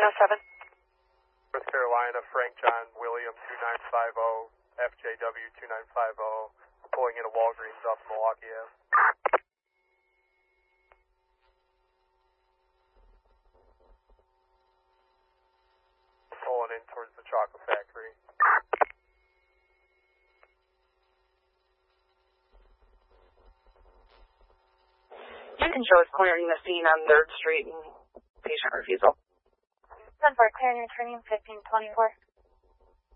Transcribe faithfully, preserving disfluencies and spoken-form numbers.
oh seven. North Carolina, Frank John William two nine five zero, F J W two nine five zero, pulling into Walgreens off Milwaukee Ave. Pulling in towards the chocolate factory. Houston Show is clearing the scene on third Street and patient refusal. ten four, clearing returning fifteen twenty-four.